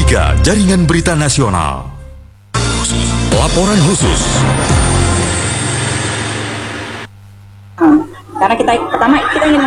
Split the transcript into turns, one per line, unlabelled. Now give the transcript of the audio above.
3 Jaringan Berita Nasional. Laporan khusus.
Karena pertama kita ingin